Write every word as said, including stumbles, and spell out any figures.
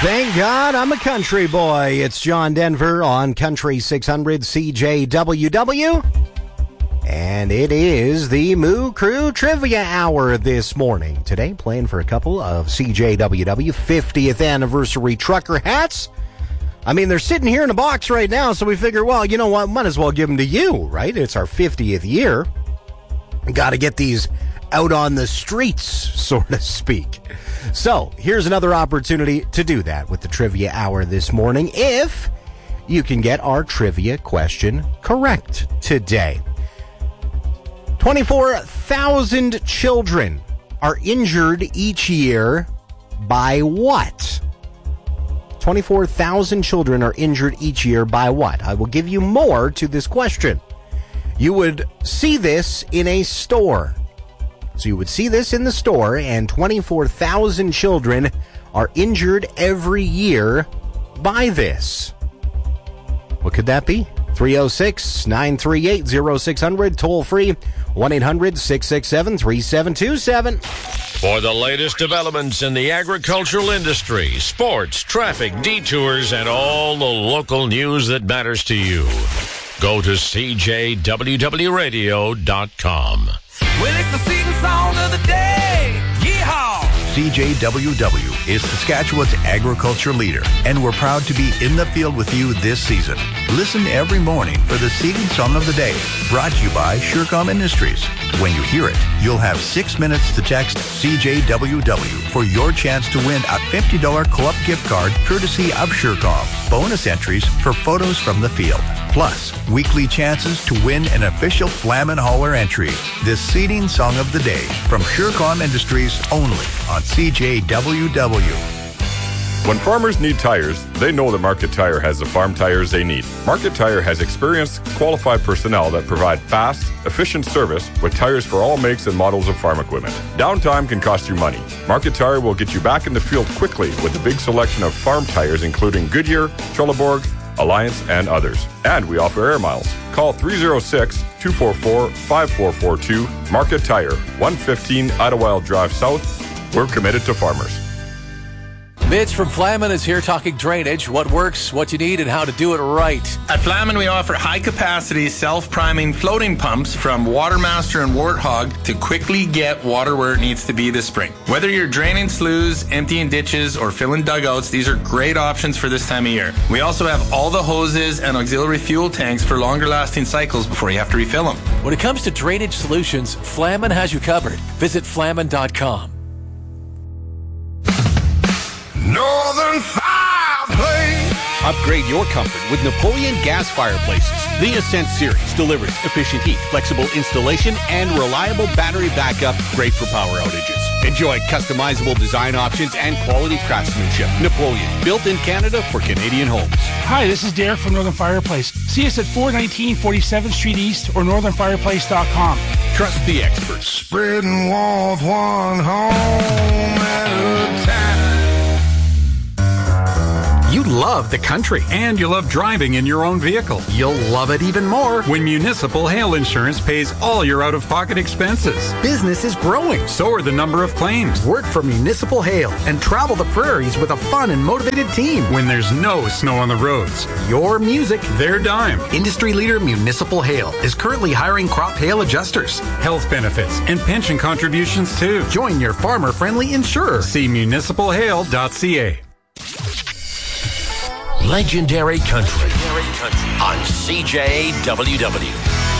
Thank God I'm a country boy. It's John Denver on Country six hundred C J W W. And it is the Moo Crew Trivia Hour this morning. Today, playing for a couple of C J W W fiftieth anniversary trucker hats. I mean, they're sitting here in a box right now, so we figure, well, you know what? Might as well give them to you, right? It's our fiftieth year. Got to get these out on the streets, so to speak. So, here's another opportunity to do that with the Trivia Hour this morning, if you can get our trivia question correct today. twenty-four thousand children are injured each year by what? twenty-four thousand children are injured each year by what? I will give you more to this question. You would see this in a store. So you would see this in the store, and twenty-four thousand children are injured every year by this. What could that be? three oh six, nine three eight, oh six hundred, toll free, one eight hundred, six six seven, three seven two seven. For the latest developments in the agricultural industry, sports, traffic, detours, and all the local news that matters to you, go to C J W W radio dot com. Well, it's the season song of the day. Yeehaw! C J W W is Saskatchewan's agriculture leader, and we're proud to be in the field with you this season. Listen every morning for the Seeding Song of the Day, brought to you by Surecom Industries. When you hear it, you'll have six minutes to text C J W W for your chance to win a fifty dollars Co-op gift card courtesy of Surecom. Bonus entries for photos from the field. Plus, weekly chances to win an official Flam and Holler entry. The Seeding Song of the Day from Surecom Industries only on C J W W. When farmers need tires, they know that Market Tire has the farm tires they need. Market Tire has experienced, qualified personnel that provide fast, efficient service with tires for all makes and models of farm equipment. Downtime can cost you money. Market Tire will get you back in the field quickly with a big selection of farm tires including Goodyear, Trelleborg, Alliance, and others. And we offer air miles. Call three oh six, two four four, five four four two. Market Tire, one fifteen Idlewild Drive South. We're committed to farmers. Mitch from Flamin is here talking drainage, what works, what you need, and how to do it right. At Flamin, we offer high-capacity, self-priming floating pumps from Watermaster and Warthog to quickly get water where it needs to be this spring. Whether you're draining sloughs, emptying ditches, or filling dugouts, these are great options for this time of year. We also have all the hoses and auxiliary fuel tanks for longer-lasting cycles before you have to refill them. When it comes to drainage solutions, Flamin has you covered. Visit flamin dot com. Northern Fireplace. Upgrade your comfort with Napoleon gas fireplaces. The Ascent series delivers efficient heat, flexible installation, and reliable battery backup, great for power outages. Enjoy customizable design options and quality craftsmanship. Napoleon, built in Canada for Canadian homes. Hi, this is Derek from Northern Fireplace. See us at four nineteen forty-seventh Street East or northern fireplace dot com. Trust the experts. Spreading warmth one home at a time. You love the country, and you love driving in your own vehicle. You'll love it even more when Municipal Hail Insurance pays all your out-of-pocket expenses. Business is growing. So are the number of claims. Work for Municipal Hail and travel the prairies with a fun and motivated team. When there's no snow on the roads. Your music, their dime. Industry leader Municipal Hail is currently hiring crop hail adjusters, health benefits, and pension contributions too. Join your farmer-friendly insurer. See municipal hail dot c a. Legendary Country on C J W W.